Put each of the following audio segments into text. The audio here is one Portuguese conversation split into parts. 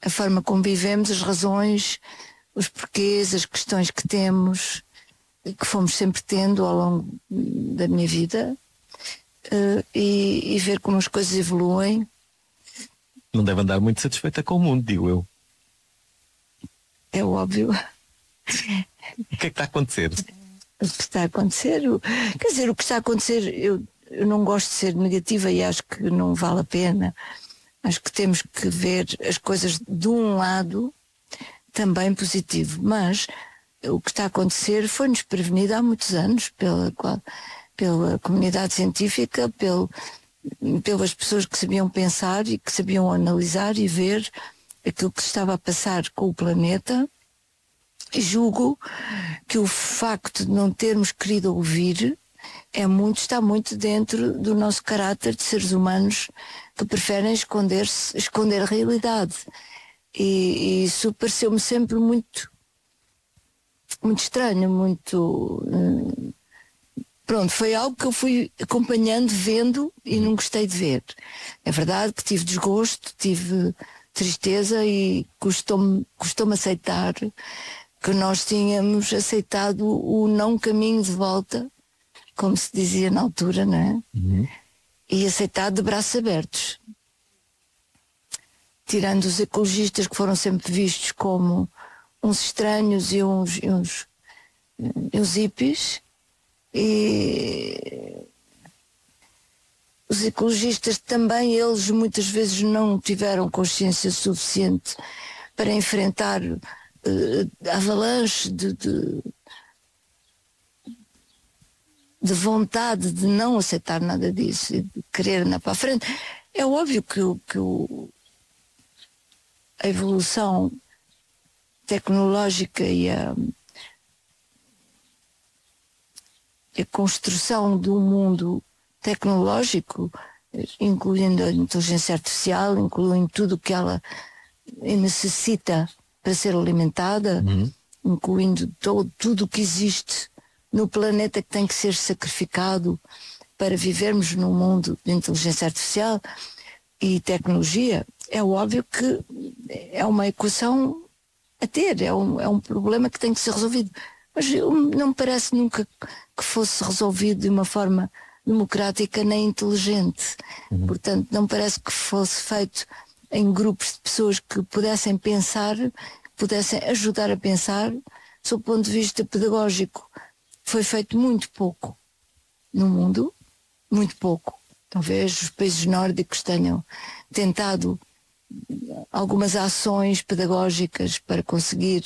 a forma como vivemos, as razões, os porquês, as questões que temos, que fomos sempre tendo ao longo da minha vida, e ver como as coisas evoluem. Não deve andar muito satisfeita com o mundo, digo eu. É óbvio. O que é que está a acontecer? O que está a acontecer, quer dizer, o que está a acontecer, eu não gosto de ser negativa e acho que não vale a pena. Acho que temos que ver as coisas de um lado também positivo, mas o que está a acontecer foi-nos prevenido há muitos anos pela comunidade científica, pelas pessoas que sabiam pensar e que sabiam analisar e ver aquilo que se estava a passar com o planeta. E julgo que o facto de não termos querido ouvir está muito dentro do nosso caráter de seres humanos que preferem esconder a realidade. E isso pareceu-me sempre muito, muito estranho, muito... Pronto, foi algo que eu fui acompanhando, vendo e não gostei de ver. É verdade que tive desgosto, tive tristeza e custou-me aceitar que nós tínhamos aceitado o não caminho de volta, como se dizia na altura, não é? E aceitado de braços abertos. Tirando os ecologistas que foram sempre vistos como uns estranhos e uns hippies, e os ecologistas também, eles muitas vezes não tiveram consciência suficiente para enfrentar a avalanche de vontade de não aceitar nada disso e de querer andar para a frente. É óbvio que a evolução tecnológica e a construção do mundo tecnológico, incluindo a inteligência artificial, incluindo tudo o que ela necessita para ser alimentada, incluindo tudo o que existe no planeta que tem que ser sacrificado para vivermos num mundo de inteligência artificial e tecnologia, é óbvio que é uma equação a ter, é um problema que tem que ser resolvido. Mas não me parece nunca que fosse resolvido de uma forma democrática nem inteligente. Portanto, não me parece que fosse feito em grupos de pessoas que pudessem pensar, pudessem ajudar a pensar. Sob o ponto de vista pedagógico, foi feito muito pouco no mundo, muito pouco. Talvez os países nórdicos tenham tentado algumas ações pedagógicas para conseguir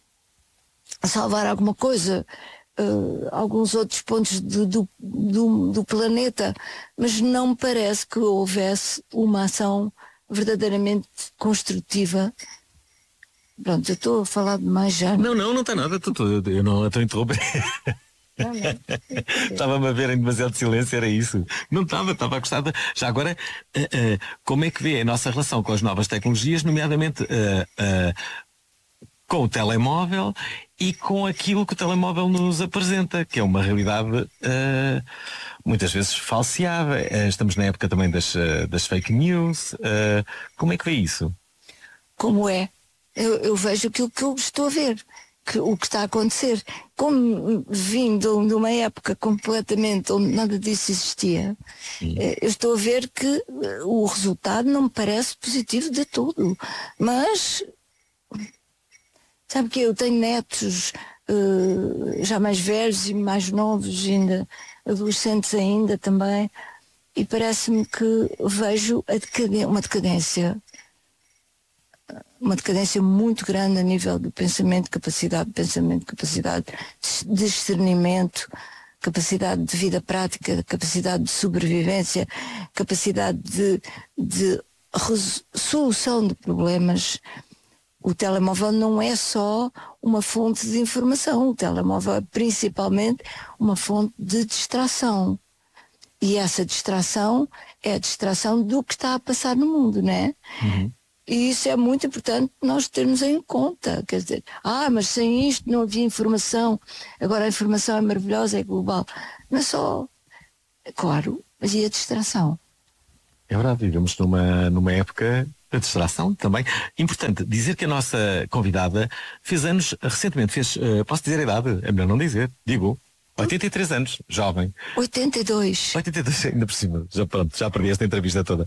salvar alguma coisa, alguns outros pontos do planeta, mas não me parece que houvesse uma ação verdadeiramente construtiva. Pronto, eu estou a falar demais já. Não está nada, eu não estou a interromper. Estava-me a ver em demasiado silêncio, era isso. Não estava a gostar Já agora, como é que vê a nossa relação com as novas tecnologias, nomeadamente com o telemóvel e com aquilo que o telemóvel nos apresenta, que é uma realidade muitas vezes falseada. Estamos na época também das fake news. Como é que vê isso? Como é? Eu vejo aquilo que eu estou a ver, o que está a acontecer. Como vim de uma época completamente onde nada disso existia, eu estou a ver que o resultado não me parece positivo de todo. Mas, sabe que eu tenho netos já mais velhos e mais novos, ainda adolescentes ainda também, e parece-me que vejo uma decadência muito grande a nível do pensamento, capacidade de discernimento, capacidade de vida prática, capacidade de sobrevivência, capacidade de solução de problemas. O telemóvel não é só uma fonte de informação, o telemóvel é principalmente uma fonte de distração. E essa distração é a distração do que está a passar no mundo, não é? E isso é muito importante nós termos em conta. Quer dizer, mas sem isto não havia informação. Agora a informação é maravilhosa, é global. Não é só, claro, mas e a distração? É verdade, vivemos numa época A distração também. Importante dizer que a nossa convidada fez anos recentemente. Posso dizer a idade? É melhor não dizer. Digo, 83 anos, jovem. 82. 82, ainda por cima. Já perdi esta entrevista toda.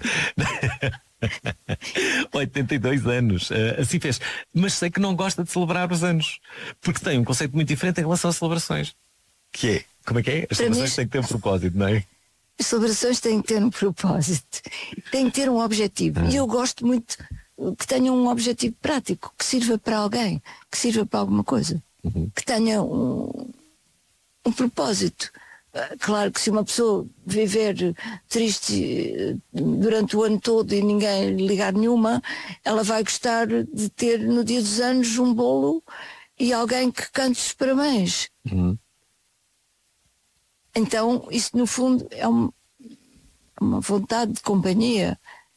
82 anos. Assim fez. Mas sei que não gosta de celebrar os anos. Porque tem um conceito muito diferente em relação às celebrações. Que é, como é que é? As celebrações têm que ter um propósito, não é? As celebrações têm que ter um propósito, têm que ter um objetivo. E eu gosto muito que tenham um objetivo prático, que sirva para alguém, que sirva para alguma coisa, que tenha um propósito. Claro que se uma pessoa viver triste durante o ano todo e ninguém lhe ligar nenhuma, ela vai gostar de ter no dia dos anos um bolo e alguém que cante os parabéns. Então, isso no fundo é uma vontade de companhia.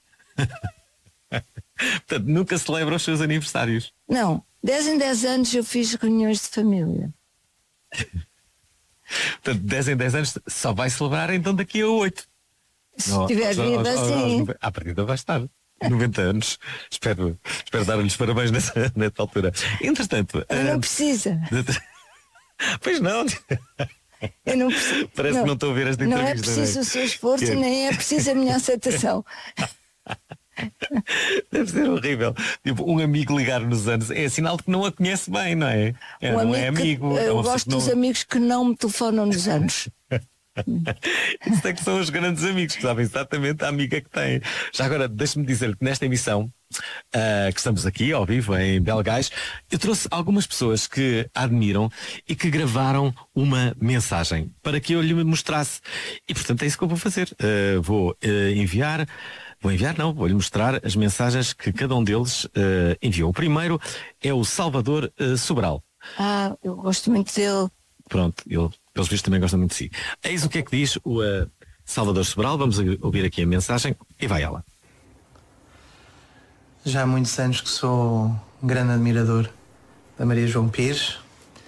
Portanto, nunca celebra os seus aniversários? Não, 10 em 10 anos eu fiz reuniões de família. Portanto, 10 em 10 anos só vai celebrar então daqui a 8. Se tiver vida assim. À partida vai estar 90 anos. Espero dar-lhes parabéns nessa altura. Entretanto. Não precisa. Pois não. Eu não preciso. Parece que não estou a ouvir esta entrevista. Não é preciso o seu esforço e nem é preciso a minha aceitação. Deve ser horrível. Tipo, um amigo ligar nos anos é sinal de que não a conhece bem, não é? Não é amigo. Eu gosto dos amigos que não me telefonam nos anos. Isso é que são os grandes amigos, que sabem exatamente a amiga que têm. Já agora, deixe-me dizer que nesta emissão que estamos aqui ao vivo em Belgais, eu trouxe algumas pessoas que a admiram e que gravaram uma mensagem para que eu lhe mostrasse. E portanto é isso que eu vou fazer. Vou-lhe mostrar as mensagens que cada um deles enviou. O primeiro é o Salvador Sobral. Eu gosto muito dele. Pronto, ele, pelos vistos, também gosta muito de si. Eis o que é que diz o Salvador Sobral. Vamos ouvir aqui a mensagem e vai ela. Já há muitos anos que sou um grande admirador da Maria João Pires.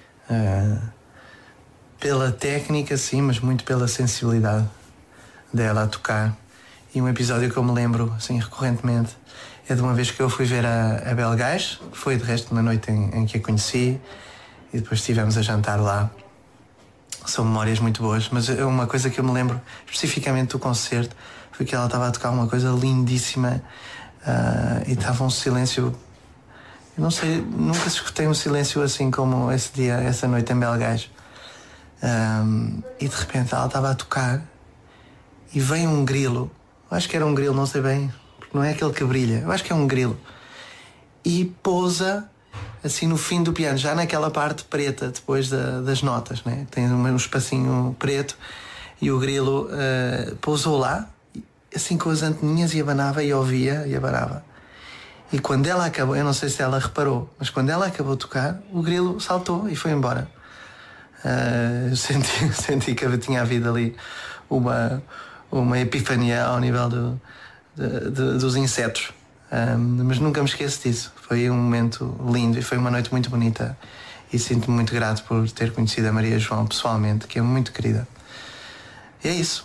Pela técnica, sim, mas muito pela sensibilidade dela a tocar. E um episódio que eu me lembro, assim, recorrentemente, é de uma vez que eu fui ver a Belgais, que foi de resto uma noite em que a conheci, e depois estivemos a jantar lá. São memórias muito boas, mas uma coisa que eu me lembro especificamente do concerto foi que ela estava a tocar uma coisa lindíssima e estava um silêncio. Eu não sei, nunca escutei um silêncio assim como esse dia, essa noite em Belgais. E de repente ela estava a tocar e vem um grilo. Eu acho que era um grilo, não sei bem, porque não é aquele que brilha. Eu acho que é um grilo. E pousa assim no fim do piano, já naquela parte preta, depois das notas, né? Tem um espacinho preto e o grilo pousou lá, assim com as anteninhas, e abanava e ouvia e abanava. E quando ela acabou, eu não sei se ela reparou, mas quando ela acabou de tocar, o grilo saltou e foi embora. Eu senti que tinha havido ali uma epifania ao nível dos insetos. Mas nunca me esqueço disso. Foi um momento lindo e foi uma noite muito bonita, e sinto-me muito grato por ter conhecido a Maria João pessoalmente, que é muito querida. E é isso.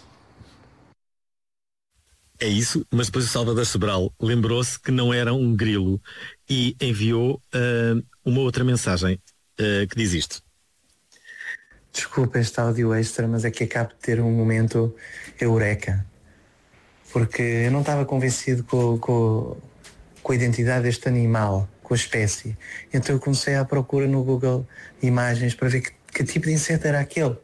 É isso, mas depois o Salvador Sobral lembrou-se que não era um grilo e enviou uma outra mensagem que diz isto. Desculpa este áudio extra, mas é que acabo de ter um momento eureka. Porque eu não estava convencido com a identidade deste animal, com a espécie. Então eu comecei à procura no Google Imagens para ver que tipo de inseto era aquele.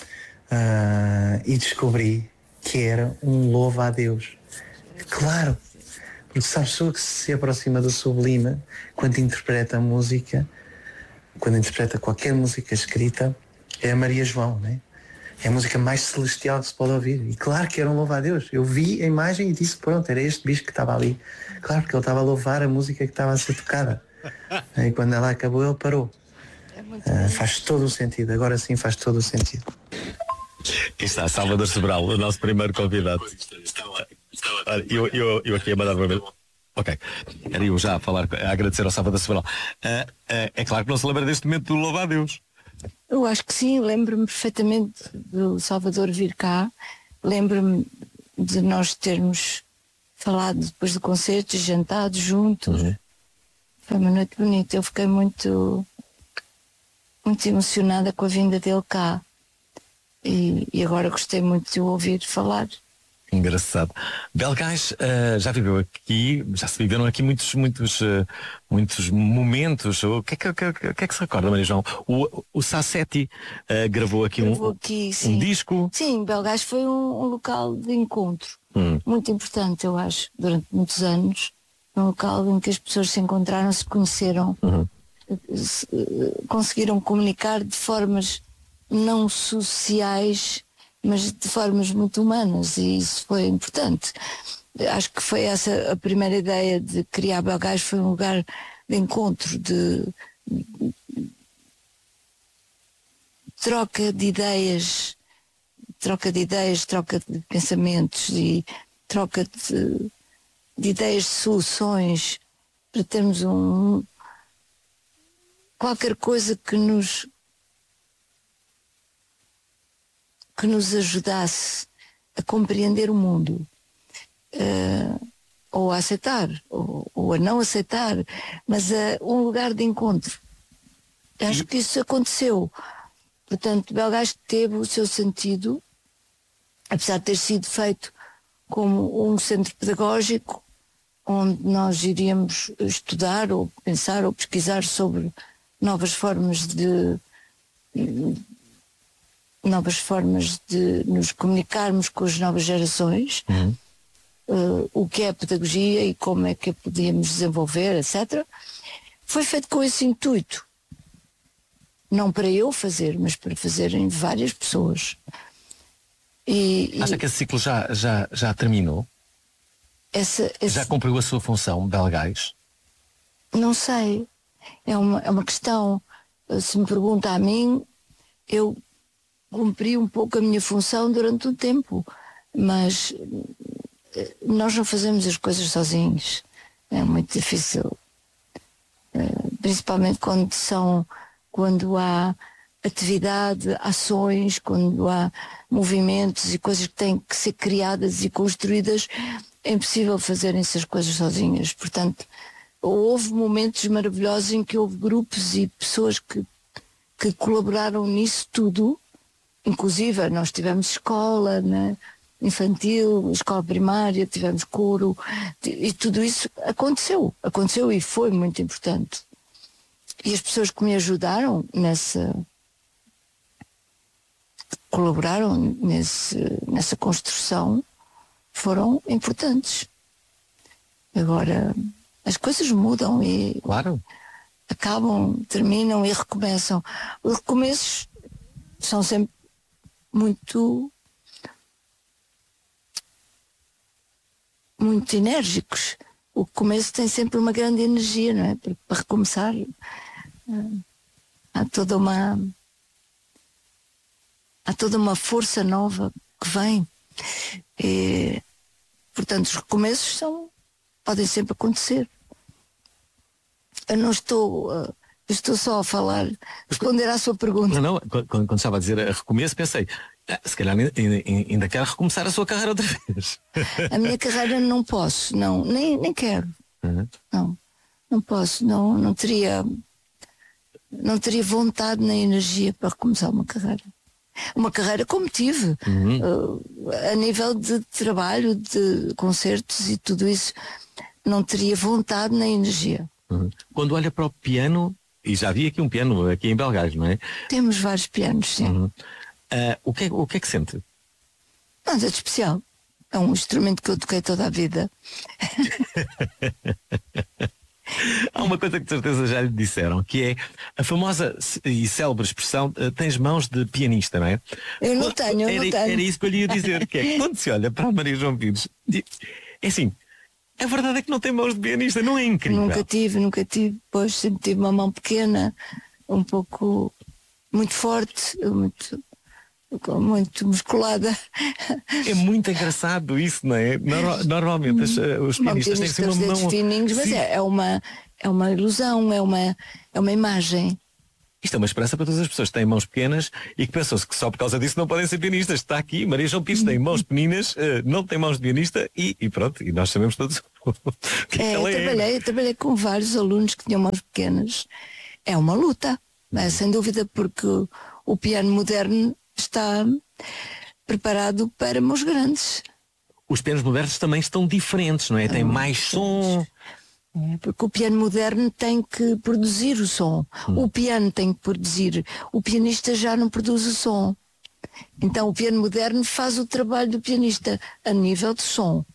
E descobri que era um louva-a-Deus. Claro, porque se a pessoa que se aproxima do sublime quando interpreta a música, quando interpreta qualquer música escrita, é a Maria João, né? É a música mais celestial que se pode ouvir. E claro que era um louva-a-Deus. Eu vi a imagem e disse, pronto, era este bicho que estava ali. Claro, porque ele estava a louvar a música que estava a ser tocada. E quando ela acabou, ele parou. Faz todo o sentido. Agora sim faz todo o sentido. Aqui está Salvador Sobral, o nosso primeiro convidado. Eu aqui a mandar uma vez. Ok, era eu já a agradecer ao Salvador Sobral. É claro que não se lembra deste momento do louva-a-Deus. Eu acho que sim, lembro-me perfeitamente do Salvador vir cá, lembro-me de nós termos falado depois do concerto, jantado juntos. Foi uma noite bonita. Eu fiquei muito emocionada com a vinda dele cá. E agora gostei muito de o ouvir falar. Engraçado. Belgás já viveu aqui, já se viveram aqui muitos momentos. O que é que se recorda, Maria João? O Sassetti gravou aqui um disco. Sim, Belgás foi um local de encontro muito importante, eu acho, durante muitos anos. Um local em que as pessoas se encontraram, se conheceram, conseguiram comunicar de formas não sociais, mas de formas muito humanas, e isso foi importante. Acho que foi essa a primeira ideia de criar Belgás, foi um lugar de encontro, de troca de ideias, troca de pensamentos e troca de ideias de soluções, para termos qualquer coisa que nos ajudasse a compreender o mundo, ou a aceitar, ou a não aceitar, mas um lugar de encontro. Acho que isso aconteceu. Portanto, Belgás teve o seu sentido, apesar de ter sido feito como um centro pedagógico, onde nós iríamos estudar, ou pensar, ou pesquisar sobre novas formas de nos comunicarmos com as novas gerações, o que é a pedagogia e como é que a podíamos desenvolver, etc. Foi feito com esse intuito. Não para eu fazer, mas para fazerem várias pessoas. Acha que esse ciclo já terminou? Já cumpriu a sua função, Belgás? Não sei. É uma questão. Se me pergunta a mim, eu cumpri um pouco a minha função durante um tempo, mas nós não fazemos as coisas sozinhos. É muito difícil, principalmente quando há atividade, ações, quando há movimentos e coisas que têm que ser criadas e construídas. É impossível fazerem essas coisas sozinhas. Portanto, houve momentos maravilhosos em que houve grupos e pessoas que colaboraram nisso tudo. Inclusive, nós tivemos escola, né, infantil, escola primária, tivemos coro, e tudo isso aconteceu e foi muito importante. E as pessoas que me ajudaram colaboraram nessa construção, foram importantes. Agora, as coisas mudam e claro, acabam, terminam e recomeçam. Os recomeços são sempre muito enérgicos. O começo tem sempre uma grande energia, não é? Porque para recomeçar há toda uma força nova que vem. E, portanto, os recomeços podem sempre acontecer. Eu não estou... estou só a responder à sua pergunta. Não, quando estava a dizer recomeço, pensei, se calhar ainda quero recomeçar a sua carreira outra vez. A minha carreira não posso, não, nem quero. Não posso, não teria vontade nem energia para recomeçar uma carreira. Uma carreira como tive, a nível de trabalho, de concertos e tudo isso, não teria vontade nem energia. Quando olha para o piano, e já vi aqui um piano aqui em Belgás, não é? Temos vários pianos, sim. O que é que sente? Nada de especial. É um instrumento que eu toquei toda a vida. Há uma coisa que de certeza já lhe disseram, que é a famosa e célebre expressão, tens mãos de pianista, não é? Eu não tenho. Era isso que eu lhe ia dizer, que é quando se olha para a Maria João Pires, é assim, a verdade é que não tem mãos de pianista, não é incrível? Nunca tive, pois sempre tive uma mão pequena, um pouco, muito forte, muito musculada. É muito engraçado isso, não é? Normalmente os pianistas têm que ser uma mão fininhos, mas é uma ilusão, é uma imagem. Isto é uma esperança para todas as pessoas que têm mãos pequenas e que pensam-se que só por causa disso não podem ser pianistas. Está aqui, Maria João Pires tem mãos pequeninas, não tem mãos de pianista e pronto, e nós sabemos todos o que ela é. Eu trabalhei com vários alunos que tinham mãos pequenas. É uma luta, sem dúvida, porque o piano moderno está preparado para mãos grandes. Os pianos modernos também estão diferentes, não é? Tem mais som. Porque o piano moderno tem que produzir o som. O piano tem que produzir. O pianista já não produz o som. Então o piano moderno faz o trabalho do pianista a nível de som.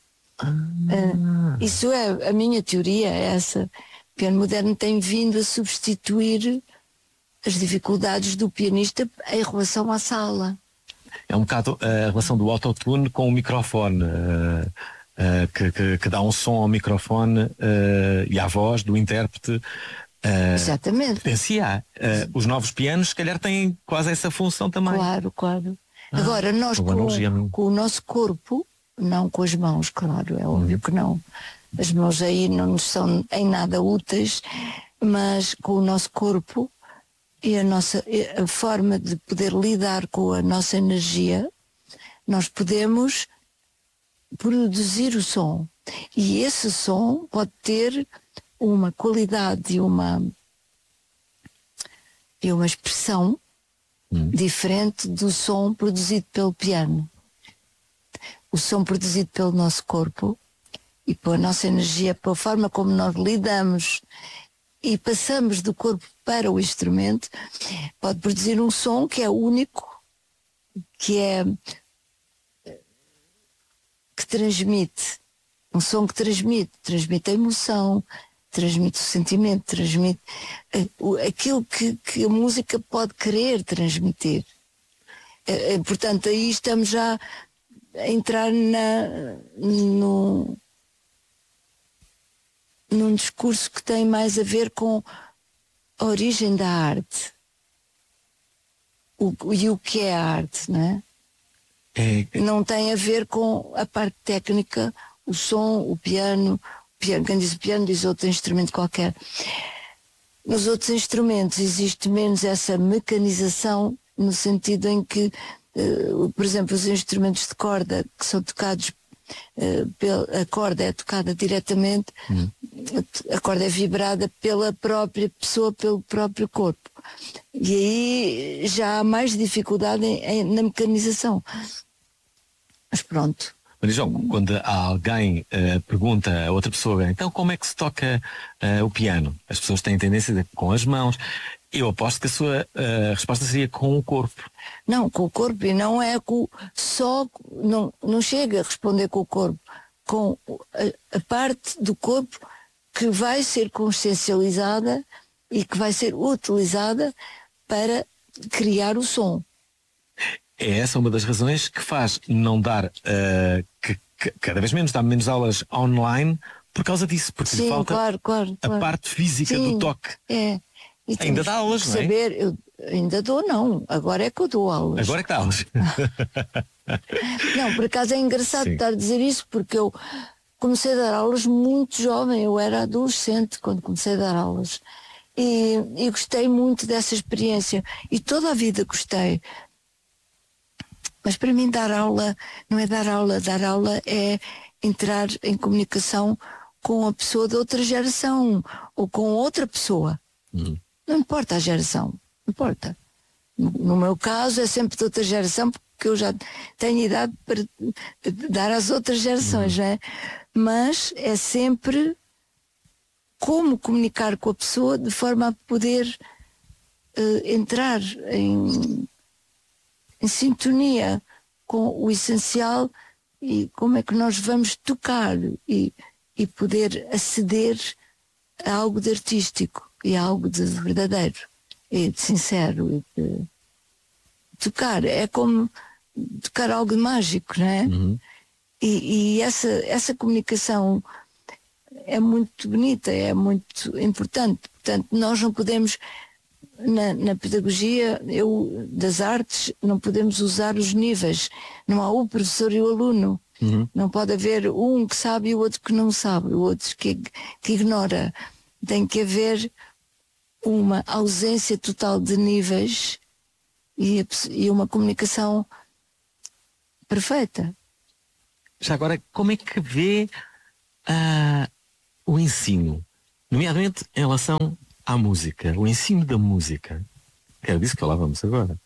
Isso é a minha teoria, é essa. O piano moderno tem vindo a substituir as dificuldades do pianista em relação à sala. É um bocado a relação do autotune com o microfone, que dá um som ao microfone e à voz do intérprete. Exatamente. Os novos pianos, se calhar, têm quase essa função também. Claro. Agora, nós com o nosso corpo, não com as mãos, claro, é óbvio que não. As mãos aí não nos são em nada úteis, mas com o nosso corpo e a forma de poder lidar com a nossa energia, nós podemos produzir o som. E esse som pode ter uma qualidade e uma expressão diferente do som produzido pelo piano. O som produzido pelo nosso corpo e pela nossa energia, pela forma como nós lidamos e passamos do corpo para o instrumento, pode produzir um som que é único, que transmite, um som que transmite a emoção, transmite o sentimento, transmite aquilo que a música pode querer transmitir. Portanto, aí estamos já a entrar num discurso que tem mais a ver com a origem da arte e o que é a arte, não é? Não tem a ver com a parte técnica, o som, o piano. Quem diz o piano diz outro instrumento qualquer. Nos outros instrumentos existe menos essa mecanização, no sentido em que, por exemplo, os instrumentos de corda que são tocados, a corda é tocada diretamente, a corda é vibrada pela própria pessoa, pelo próprio corpo. E aí já há mais dificuldade na mecanização. Mas pronto. Maria João, quando alguém pergunta a outra pessoa, então como é que se toca o piano? As pessoas têm tendência a dizer com as mãos. Eu aposto que a sua resposta seria com o corpo. Não, com o corpo, e não é não chega a responder com o corpo, com a parte do corpo que vai ser consciencializada e que vai ser utilizada para criar o som. É essa uma das razões que faz não dar, que cada vez menos dá menos aulas online por causa disso, porque lhe falta claro. a parte física do toque. Ainda dá aulas, não é? Eu ainda dou, não. Agora é que eu dou aulas. Agora é que dá aulas. Não, por acaso é engraçado estar a dizer isso, porque eu comecei a dar aulas muito jovem. Eu era adolescente quando comecei a dar aulas. E gostei muito dessa experiência. E toda a vida gostei. Mas para mim dar aula não é dar aula é entrar em comunicação com a pessoa de outra geração ou com outra pessoa. Não importa a geração, não importa. No meu caso é sempre de outra geração, porque eu já tenho idade para dar às outras gerações, não é? Mas é sempre como comunicar com a pessoa de forma a poder entrar em sintonia com o essencial e como é que nós vamos tocar e poder aceder a algo de artístico e a algo de verdadeiro e de sincero e de tocar. É como tocar algo de mágico, não é? E essa comunicação é muito bonita, é muito importante. Portanto, nós não podemos na pedagogia das artes não podemos usar os níveis. Não há o professor e o aluno. Não pode haver um que sabe e o outro que não sabe, o outro que ignora. Tem que haver uma ausência total de níveis e uma comunicação perfeita. Já agora, como é que vê o ensino, nomeadamente em relação à música, o ensino da música? Era disso que falávamos agora.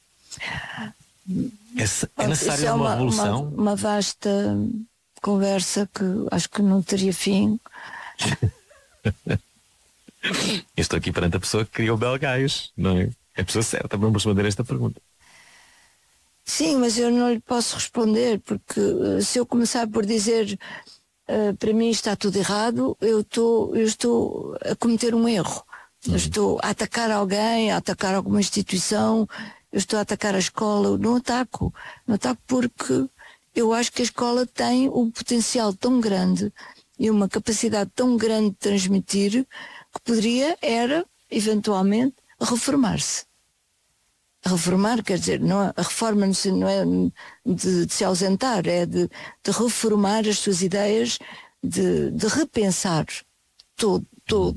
É necessária uma revolução? Uma vasta conversa que acho que não teria fim. Eu estou aqui perante a pessoa que criou o Belgaios, não é? É a pessoa certa para me responder esta pergunta. Sim, mas eu não lhe posso responder, porque se eu começar por dizer para mim está tudo errado, eu estou a cometer um erro. Eu estou a atacar alguém, a atacar alguma instituição, eu estou a atacar a escola. Eu não ataco porque eu acho que a escola tem um potencial tão grande e uma capacidade tão grande de transmitir que poderia, eventualmente, reformar-se. Reformar, quer dizer, a reforma não é de se ausentar, é de reformar as suas ideias, de repensar tudo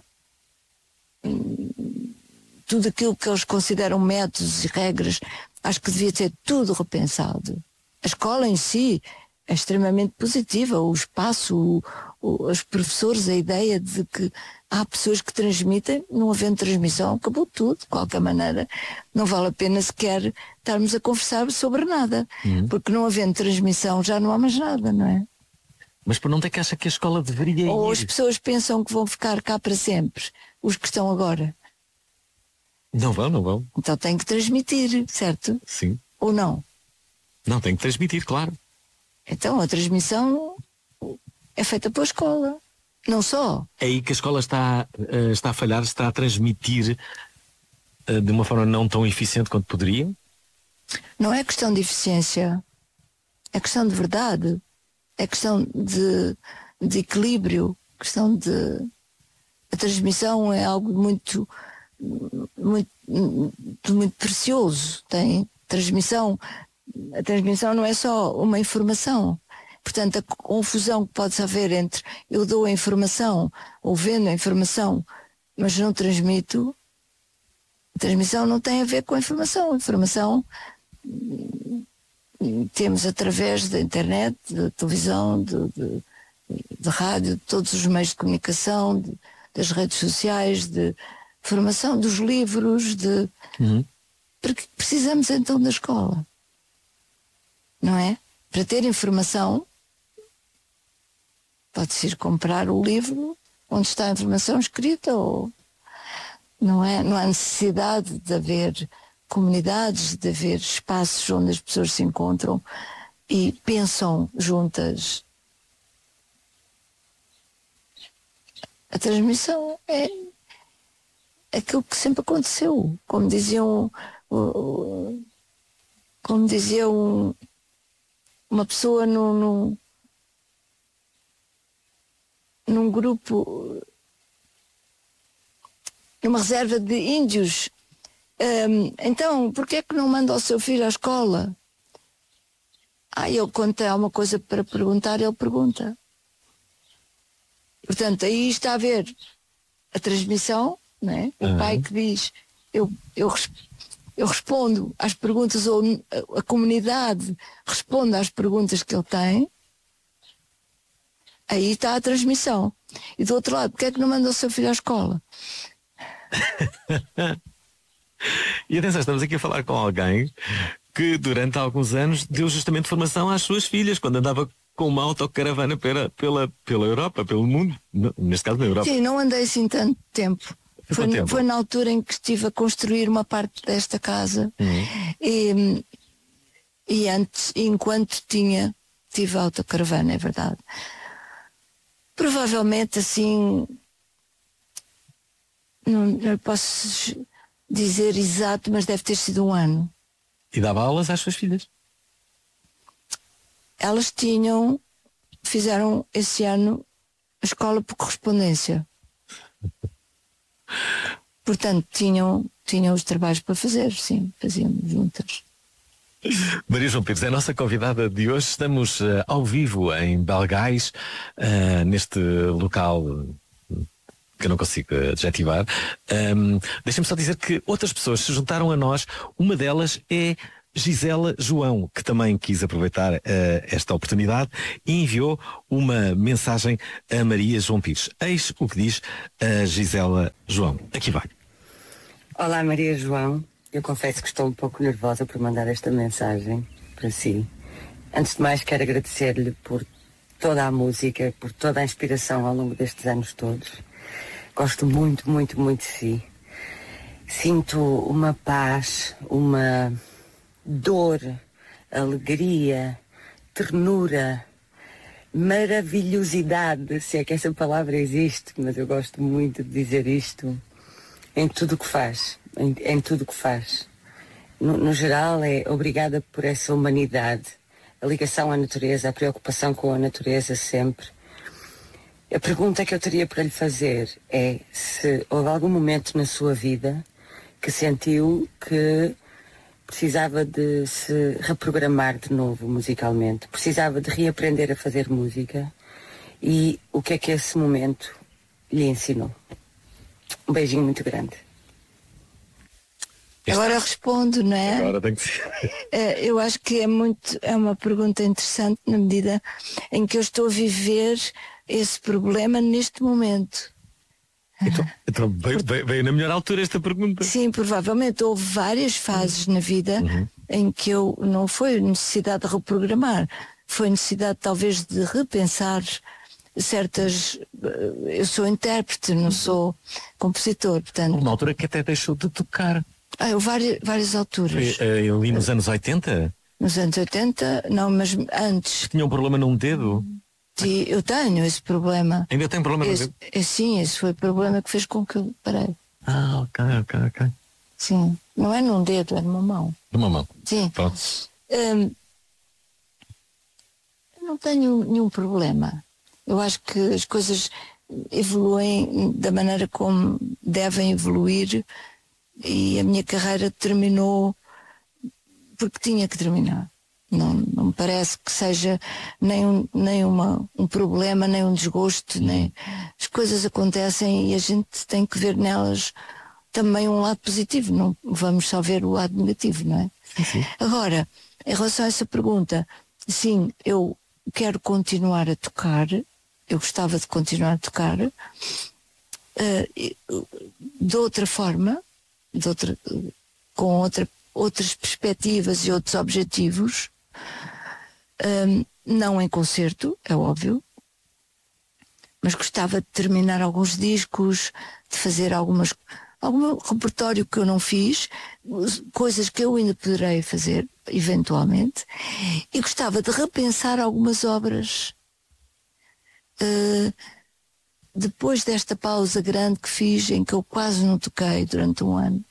aquilo que eles consideram métodos e regras. Acho que devia ser tudo repensado. A escola em si é extremamente positiva, o espaço, os professores, a ideia de que há pessoas que transmitem, não havendo transmissão, acabou tudo, de qualquer maneira. Não vale a pena sequer estarmos a conversar sobre nada, porque não havendo transmissão já não há mais nada, não é? Mas por não ter que achar que a escola deveria ir? Ou as pessoas pensam que vão ficar cá para sempre, os que estão agora. Não vão. Então tem que transmitir, certo? Sim. Ou não? Não, tem que transmitir, claro. Então a transmissão é feita pela escola. Não só. É aí que a escola está a falhar, está a transmitir de uma forma não tão eficiente quanto poderia? Não é questão de eficiência. É questão de verdade. É questão de equilíbrio. Questão de... A transmissão é algo muito precioso. Tem transmissão. A transmissão não é só uma informação. Portanto, a confusão que pode haver entre eu dou a informação ou vendo a informação, mas não transmito, a transmissão não tem a ver com a informação. A informação temos através da internet, da televisão, de rádio, de todos os meios de comunicação, das redes sociais, de formação dos livros, porque precisamos então da escola, não é? Para ter informação, pode-se ir comprar o livro onde está a informação escrita, ou não há necessidade de haver comunidades, de haver espaços onde as pessoas se encontram e pensam juntas. A transmissão é aquilo que sempre aconteceu, como dizia uma pessoa num grupo, numa reserva de índios. Então, porquê é que não manda o seu filho à escola? Ele, quando tem alguma coisa para perguntar, ele pergunta. Portanto, aí está a ver a transmissão, não é? O pai que diz, eu respondo às perguntas, ou a comunidade responde às perguntas que ele tem. Aí está a transmissão. E do outro lado, porque é que não manda o seu filho à escola? E atenção, estamos aqui a falar com alguém que durante alguns anos deu justamente formação às suas filhas, quando andava com uma autocaravana pela Europa, pelo mundo, neste caso na Europa. Sim, não andei assim tanto tempo. Foi na altura em que estive a construir uma parte desta casa. E antes, enquanto tive a autocaravana, é verdade. Provavelmente assim, não posso dizer exato, mas deve ter sido um ano. E dava aulas às suas filhas? Elas fizeram esse ano a escola por correspondência. Portanto, tinham os trabalhos para fazer, sim, fazíamos juntas. Maria João Pires é a nossa convidada de hoje. Estamos ao vivo em Belgais, neste local que eu não consigo adjetivar. Deixa-me só dizer que outras pessoas se juntaram a nós. Uma delas é Gisela João, que também quis aproveitar esta oportunidade e enviou uma mensagem a Maria João Pires. Eis o que diz a Gisela João. Aqui vai. Olá, Maria João. Eu confesso que estou um pouco nervosa por mandar esta mensagem para si. Antes de mais, quero agradecer-lhe por toda a música, por toda a inspiração ao longo destes anos todos. Gosto muito, muito, muito de si. Sinto uma paz, uma dor, alegria, ternura, maravilhosidade, se é que essa palavra existe, mas eu gosto muito de dizer isto, em tudo o que faz, em tudo o que faz. No geral, obrigada por essa humanidade, a ligação à natureza, a preocupação com a natureza sempre. A pergunta que eu teria para lhe fazer é se houve algum momento na sua vida que sentiu que precisava de se reprogramar de novo musicalmente, precisava de reaprender a fazer música, e o que é que esse momento lhe ensinou? Um beijinho muito grande. Agora eu respondo, não é? Agora tem que ser. Eu acho que é uma pergunta interessante na medida em que eu estou a viver esse problema neste momento. Então veio na melhor altura esta pergunta. Sim, provavelmente houve várias fases na vida em que eu não foi necessidade de reprogramar, foi necessidade talvez de repensar certas. Eu sou intérprete, não sou compositor, portanto. Uma altura que até deixou de tocar. Várias alturas. Eu li nos anos 80? Nos anos 80, não, mas antes. Tinha um problema num dedo? Eu tenho esse problema. Ainda tem problema no dedo? Sim, esse foi o problema que fez com que eu parei. Ah, ok. Sim, não é num dedo, é numa mão. Numa mão? Sim. Pronto. Eu não tenho nenhum problema. Eu acho que as coisas evoluem da maneira como devem evoluir e a minha carreira terminou porque tinha que terminar. Não me parece que seja nem um problema, nem um desgosto, nem as coisas acontecem e a gente tem que ver nelas também um lado positivo, não vamos só ver o lado negativo, não é? Sim. Agora, em relação a essa pergunta, sim, eu quero continuar a tocar, eu gostava de continuar a tocar de outra forma, com outras perspectivas e outros objetivos, não em concerto, é óbvio, mas gostava de terminar alguns discos, de fazer algum repertório que eu não fiz, coisas que eu ainda poderei fazer eventualmente, e gostava de repensar algumas obras depois desta pausa grande que fiz, em que eu quase não toquei durante um ano,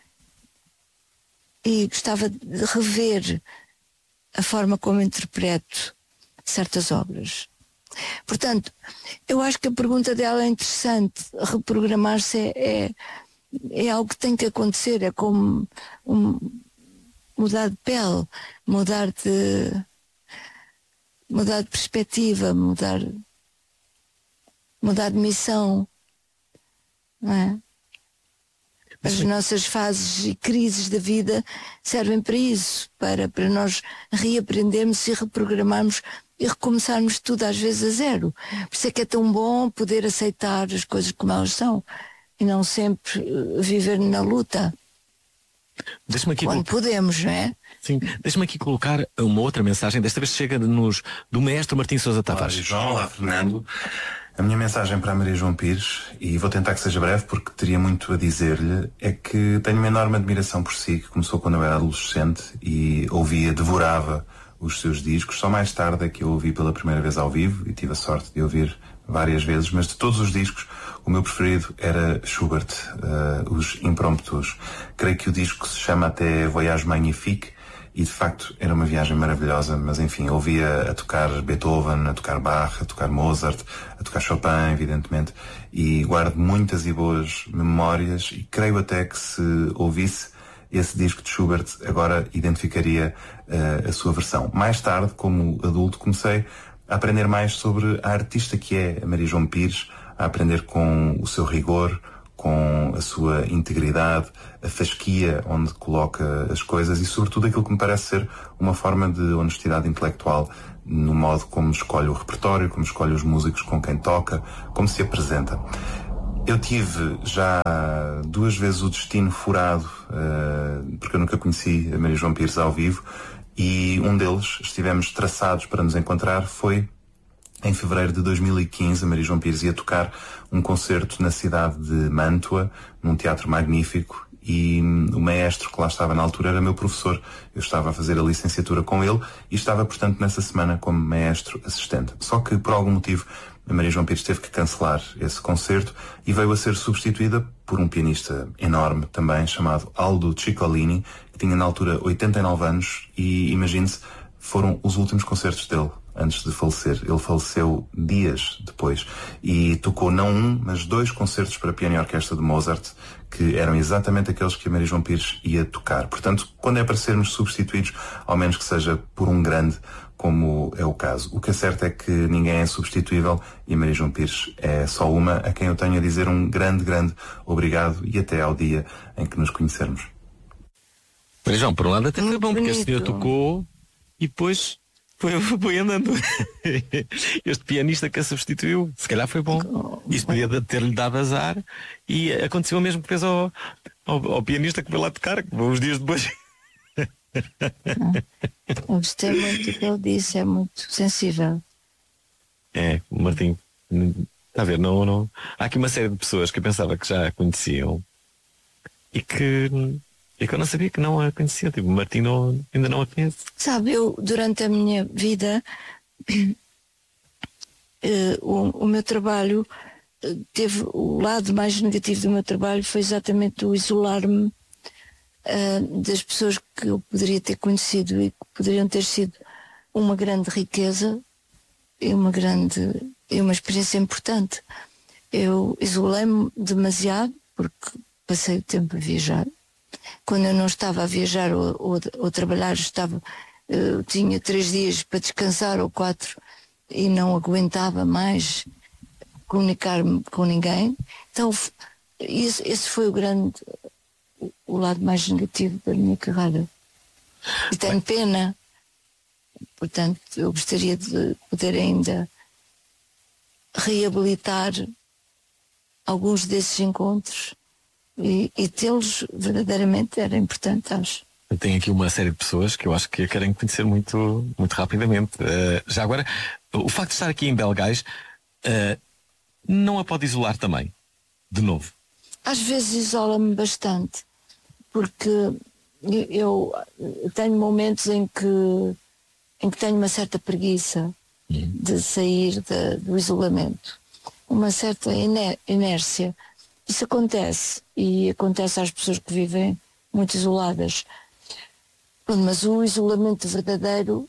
e gostava de rever a forma como interpreto certas obras. Portanto, eu acho que a pergunta dela é interessante. Reprogramar-se é algo que tem que acontecer, é como mudar de pele, mudar de perspectiva, mudar de missão, não é? As nossas fases e crises da vida servem para isso, para nós reaprendermos e reprogramarmos e recomeçarmos tudo às vezes a zero. Por isso é que é tão bom poder aceitar as coisas como elas são e não sempre viver na luta. Quando podemos, não é? Sim, deixa-me aqui colocar uma outra mensagem, desta vez chega-nos do maestro Martim Sousa Tavares. Olá, João, olá, Fernando. A minha mensagem para a Maria João Pires, e vou tentar que seja breve porque teria muito a dizer-lhe, é que tenho uma enorme admiração por si, que começou quando eu era adolescente e devorava os seus discos. Só mais tarde é que eu ouvi pela primeira vez ao vivo e tive a sorte de ouvir várias vezes, mas de todos os discos o meu preferido era Schubert, os Impromptus. Creio que o disco se chama até Voyage Magnifique e de facto era uma viagem maravilhosa, mas enfim, ouvia a tocar Beethoven, a tocar Bach, a tocar Mozart, a tocar Chopin, evidentemente, e guardo muitas e boas memórias e creio até que se ouvisse esse disco de Schubert agora identificaria a sua versão. Mais tarde, como adulto, comecei a aprender mais sobre a artista que é a Maria João Pires, a aprender com o seu rigor, com a sua integridade, a fasquia onde coloca as coisas e, sobretudo, aquilo que me parece ser uma forma de honestidade intelectual no modo como escolhe o repertório, como escolhe os músicos com quem toca, como se apresenta. Eu tive já 2 vezes o destino furado, porque eu nunca conheci a Maria João Pires ao vivo, e um deles, estivemos traçados para nos encontrar, foi em fevereiro de 2015. A Maria João Pires ia tocar um concerto na cidade de Mântua, num teatro magnífico, e o maestro que lá estava na altura era meu professor. Eu estava a fazer a licenciatura com ele e estava, portanto, nessa semana como maestro assistente. Só que, por algum motivo, a Maria João Pires teve que cancelar esse concerto e veio a ser substituída por um pianista enorme também, chamado Aldo Ciccolini, que tinha na altura 89 anos e, imagine-se, foram os últimos concertos dele antes de falecer. Ele faleceu dias depois e tocou não um, mas 2 concertos para piano e orquestra de Mozart, que eram exatamente aqueles que a Maria João Pires ia tocar. Portanto, quando é para sermos substituídos, ao menos que seja por um grande, como é o caso. O que é certo é que ninguém é substituível e a Maria João Pires é só uma, a quem eu tenho a dizer um grande, grande obrigado e até ao dia em que nos conhecermos. Maria João, por um lado até foi bom, porque este senhor bonito. tocou e depois foi andando. Este pianista que a substituiu, se calhar foi bom. Isso podia ter-lhe dado azar e aconteceu o mesmo que fez ao pianista que foi lá tocar, uns dias depois. Eu gostei muito do que ele disse, é muito sensível. Martim, está a ver, não. Há aqui uma série de pessoas que eu pensava que já a conheciam e que eu não sabia que não a conhecia. Tipo, o Martim ainda não a conhece. Sabe, eu durante a minha vida o meu trabalho teve o lado mais negativo do meu trabalho foi exatamente o isolar-me das pessoas que eu poderia ter conhecido e que poderiam ter sido uma grande riqueza e uma experiência importante. Eu isolei-me demasiado porque passei o tempo a viajar. Quando eu não estava a viajar ou trabalhar, tinha 3 dias para descansar ou 4 e não aguentava mais comunicar-me com ninguém. Então esse foi o lado mais negativo da minha carreira. E tenho pena. Portanto, eu gostaria de poder ainda reabilitar alguns desses encontros e tê-los verdadeiramente era importante, acho. Eu tenho aqui uma série de pessoas que eu acho que a querem conhecer muito, muito rapidamente. Já agora, o facto de estar aqui em Belgais não a pode isolar também, de novo? Às vezes isola-me bastante, porque eu tenho momentos em que tenho uma certa preguiça de sair do isolamento, uma certa inércia. Isso acontece, e acontece às pessoas que vivem muito isoladas. Mas o isolamento verdadeiro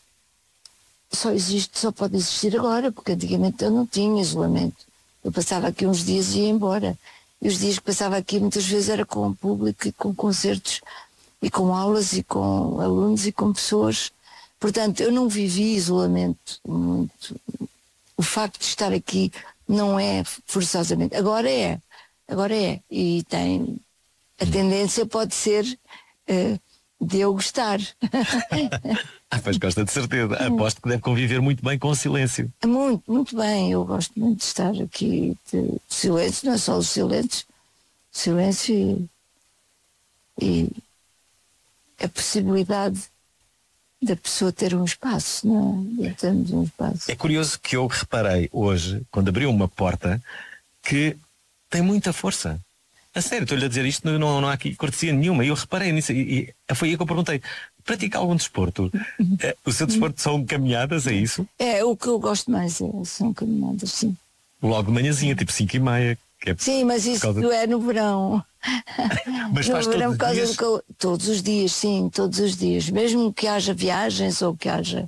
só pode existir agora, porque antigamente eu não tinha isolamento. Eu passava aqui uns dias e ia embora. E os dias que passava aqui muitas vezes era com o público e com concertos e com aulas e com alunos e com pessoas. Portanto, eu não vivi isolamento muito. O facto de estar aqui não é forçosamente. Agora é. E tem. A tendência pode ser de eu gostar. Pois gosta de certeza. Aposto que deve conviver muito bem com o silêncio. Muito, muito bem. Eu gosto muito de estar aqui de silêncio, não é só o silêncio e a possibilidade da pessoa ter um espaço, não é? Temos um espaço. É curioso que eu reparei hoje, quando abriu uma porta, que tem muita força. A sério, estou-lhe a dizer isto, não há aqui cortesia nenhuma. E eu reparei nisso e foi aí que eu perguntei: pratica algum desporto? O seu desporto são caminhadas, é isso? É, o que eu gosto mais são caminhadas, sim. Logo de manhãzinha, tipo 5h30. Sim, mas isso é no verão. Mas no faz verão, todos os dias? Todos os dias, sim, todos os dias. Mesmo que haja viagens ou que haja...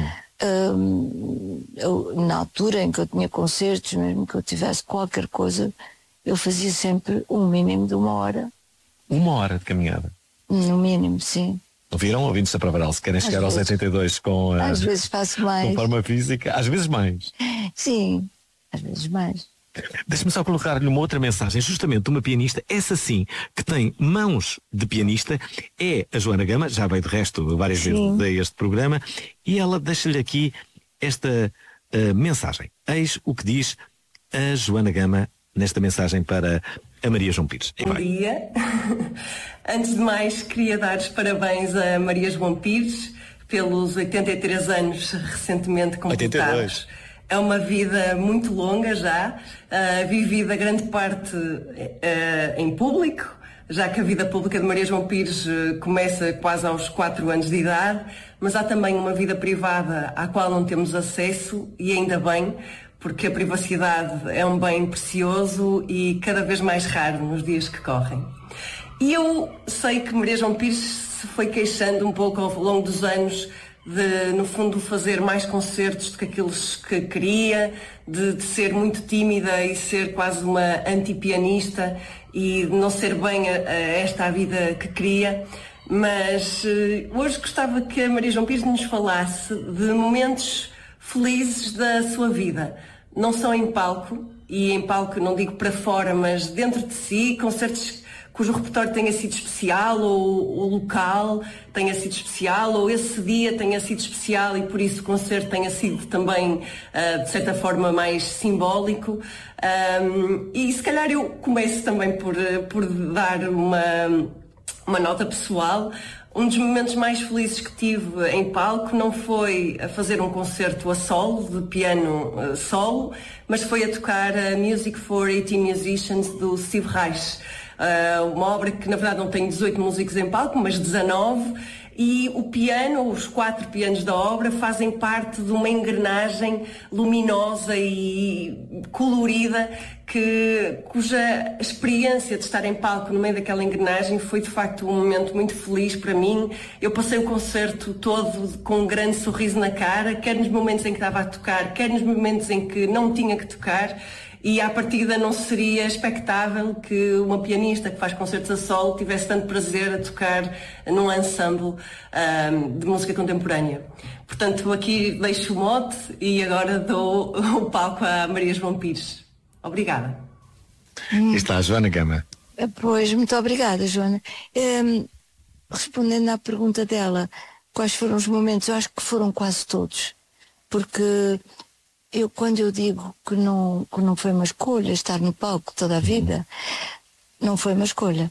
na altura em que eu tinha concertos, mesmo que eu tivesse qualquer coisa, eu fazia sempre um mínimo de 1 hora. 1 hora de caminhada? No mínimo, sim. Ouviram? Ouvindo-se para Varal, se querem chegar aos 82 com às vezes faço mais. Com forma física, às vezes mais. Sim, às vezes mais. Deixa-me só colocar-lhe uma outra mensagem, justamente de uma pianista, essa sim, que tem mãos de pianista, é a Joana Gama, já veio de resto várias vezes a este programa, e ela deixa-lhe aqui esta mensagem. Eis o que diz a Joana Gama nesta mensagem para a Maria João Pires. Bom dia. Antes de mais, queria dar os parabéns a Maria João Pires pelos 83 anos recentemente completados. 82. É uma vida muito longa já, vivida grande parte em público, já que a vida pública de Maria João Pires começa quase aos 4 anos de idade, mas há também uma vida privada à qual não temos acesso, e ainda bem, porque a privacidade é um bem precioso e cada vez mais raro nos dias que correm. E eu sei que Maria João Pires se foi queixando um pouco ao longo dos anos de, no fundo, fazer mais concertos do que aqueles que queria, de ser muito tímida e ser quase uma anti-pianista e de não ser bem esta a vida que queria. Mas hoje gostava que a Maria João Pires nos falasse de momentos felizes da sua vida. Não só em palco, e em palco não digo para fora, mas dentro de si, concertos cujo repertório tenha sido especial, ou o local tenha sido especial, ou esse dia tenha sido especial e por isso o concerto tenha sido também, de certa forma, mais simbólico. E se calhar eu começo também por dar uma nota pessoal. Um dos momentos mais felizes que tive em palco não foi a fazer um concerto a solo, de piano solo, mas foi a tocar a Music for 18 Musicians do Steve Reich. Uma obra que na verdade não tem 18 músicos em palco, mas 19, e o piano, os 4 pianos da obra, fazem parte de uma engrenagem luminosa e colorida cuja experiência de estar em palco no meio daquela engrenagem foi de facto um momento muito feliz para mim. Eu passei o concerto todo com um grande sorriso na cara, quer nos momentos em que estava a tocar, quer nos momentos em que não tinha que tocar. E à partida não seria expectável que uma pianista que faz concertos a solo tivesse tanto prazer a tocar num ensemble de música contemporânea. Portanto, aqui deixo o mote e agora dou o palco à Maria João Pires. Obrigada. Está a Joana Gama. Pois, muito obrigada, Joana. Respondendo à pergunta dela, quais foram os momentos? Eu acho que foram quase todos. Porque quando eu digo que não foi uma escolha estar no palco toda a vida, não foi uma escolha.